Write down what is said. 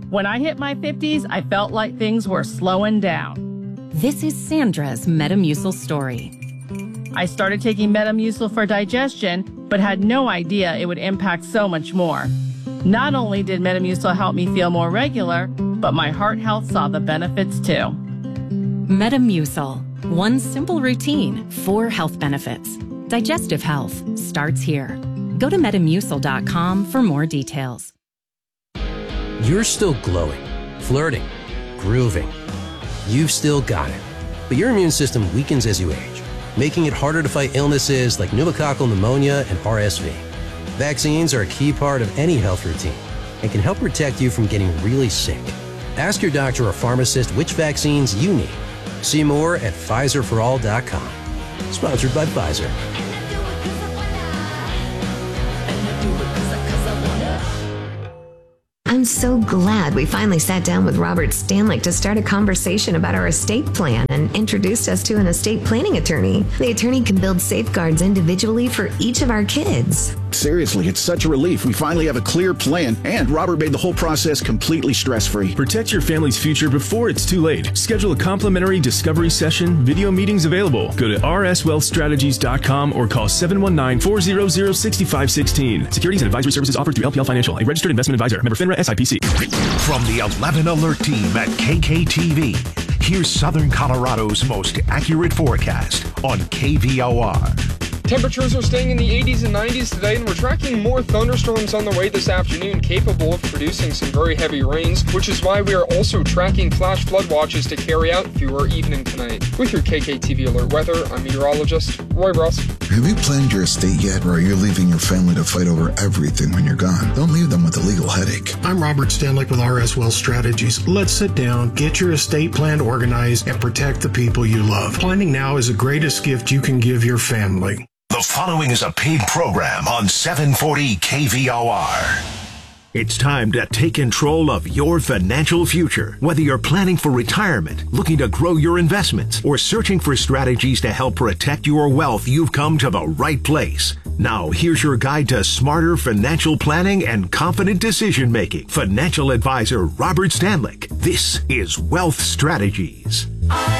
When I hit my 50s, I felt like things were slowing down. This is Sandra's Metamucil story. I started taking Metamucil for digestion, but had no idea it would impact so much more. Not only did Metamucil help me feel more regular, but my heart health saw the benefits too. Metamucil. One simple routine, 4 health benefits. Digestive health starts here. Go to Metamucil.com for more details. You're still glowing, flirting, grooving. You've still got it. But your immune system weakens as you age, making it harder to fight illnesses like pneumococcal pneumonia and RSV. Vaccines are a key part of any health routine and can help protect you from getting really sick. Ask your doctor or pharmacist which vaccines you need. See more at PfizerForAll.com. Sponsored by Pfizer. I'm so glad we finally sat down with Robert Stanlick to start a conversation about our estate plan and introduced us to an estate planning attorney. The attorney can build safeguards individually for each of our kids. Seriously, it's such a relief. We finally have a clear plan, and Robert made the whole process completely stress-free. Protect your family's future before it's too late. Schedule a complimentary discovery session. Video meetings available. Go to rswealthstrategies.com or call 719-400-6516. Securities and advisory services offered through LPL Financial, a registered investment advisor. Member FINRA SIPC. From the 11 Alert team at KKTV, here's Southern Colorado's most accurate forecast on KVOR. Temperatures are staying in the 80s and 90s today, and we're tracking more thunderstorms on the way this afternoon, capable of producing some very heavy rains, which is why we are also tracking flash flood watches to carry out through our evening tonight. With your KKTV Alert weather, I'm meteorologist Roy Ross. Have you planned your estate yet, or are you leaving your family to fight over everything when you're gone? Don't leave them with a legal headache. I'm Robert Stanlick with RS Wealth Strategies. Let's sit down, get your estate plan organized, and protect the people you love. Planning now is the greatest gift you can give your family. The following is a paid program on 740 KVOR. It's time to take control of your financial future. Whether you're planning for retirement, looking to grow your investments, or searching for strategies to help protect your wealth, you've come to the right place. Now, here's your guide to smarter financial planning and confident decision-making. Financial advisor Robert Stanlick. This is Wealth Strategies.